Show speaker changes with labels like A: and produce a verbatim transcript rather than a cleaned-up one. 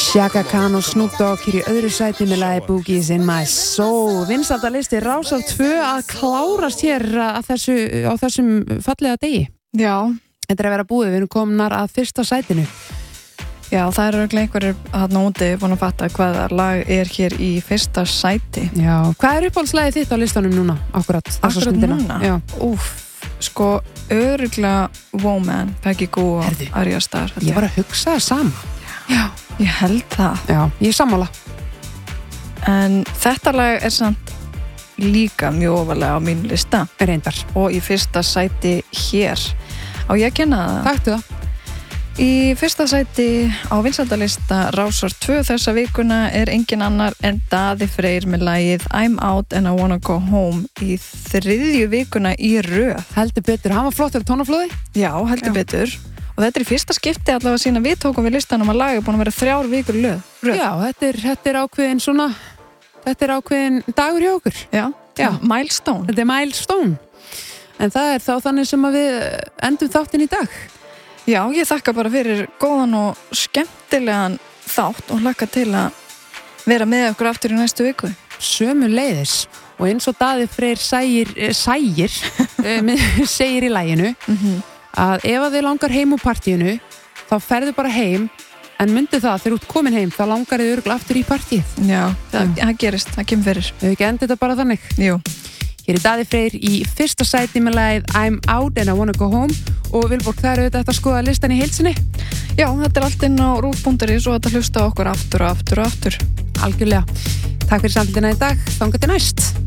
A: Chaka Khan og Snoop Dogg hér í öðru sæti með lagi Boogies in my soul. Vinsældalisti Rásar tvö að klárast hér að þessu, á þessum fallega degi.
B: Já.
A: Þetta er að vera búið, við erum komnar að fyrsta sætinu.
B: Já, það eru einhverjir þarna úti búin að fatta hvaða lag er hér í fyrsta sæti.
A: Já, hvað er uppáhaldslagið þitt á listanum núna? Akkurat,
B: Akkurat núna?
A: Já.
B: Úf, sko, örugglega Woman, Peggy Gou og Arya Starr.
A: Ég var að hugsa það sama.
B: Já, ég held það.
A: Já, ég er sammála.
B: En þetta lag er samt líka mjög ofarlega á mínu lista.
A: Reyndar.
B: Og í fyrsta sæti hér. Á ég að kenna það?
A: Takktu það.
B: Í fyrsta sæti á vinsældalista Rásar tvö þessa vikuna er engin annar en Daði Freyr með lagið I'm Out and I Wanna Go Home í þriðju vikuna í röð.
A: Heldur betur, hann var flottur tónaflóði?
B: Já, heldur Já. betur. Og þetta er í fyrsta skipti allavega sína við tókum við listanum að laga búin að vera þrjár vikur löð. Röð.
A: Já, þetta er, þetta er ákveðin svona, þetta er ákveðin dagur hjá okkur.
B: Já, Já. milestone.
A: Þetta er milestone. En það er þá þannig sem að við endum þáttinn í dag.
B: Já, ég þakka bara fyrir góðan og skemmtilegan þátt og hlakka til að vera með okkur aftur í næstu viku.
A: Sömu leiðis. Og eins og Daði Freyr sægir, sægir, segir í laginu,
B: Mhm.
A: að ef að þið langar heim úr partíinu þá ferðu bara heim en myndu það þegar þú ert komin heim þá langar þið örgulega aftur í partíið.
B: Já, það, það gerist, það kemur fyrir.
A: Við ekki endið þetta bara þannig.
B: Jú.
A: Hér er Daði Freyr í fyrsta sæti með lagið I'm Out and I Wanna Go Home og Vilborg, það eru auðvitað að skoða listan í heilsinni.
B: Já, þetta er allt inn á rúv punktur is og þetta hlusta okkur aftur og aftur og aftur.
A: Algjörlega. Takk fyrir samfélgina í dag. Þangað til næst.